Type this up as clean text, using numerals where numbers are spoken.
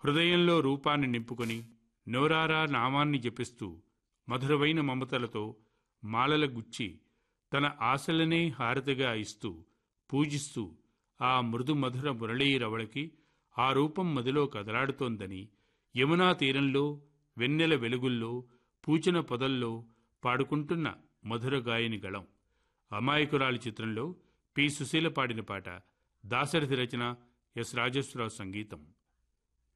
హృదయంలో రూపాన్ని నింపుకొని నోరారా నామాన్ని జపిస్తూ మధురమైన మమతలతో మాలల గుచ్చి తన ఆశలనే హారతిగా ఇస్తూ పూజిస్తూ ఆ మృదు మధుర మురళీరవళకి ఆ రూపం మదిలో కదలాడుతోందని యమునా తీరంలో వెన్నెల వెలుగుల్లో పూచిన పొదల్లో పాడుకుంటున్న మధుర గాయని గళం. అమాయకురాలి చిత్రంలో పి. సుశీల పాడిన పాట. దాశరథి రచన, ఎస్. రాజేశ్వరరావు సంగీతం.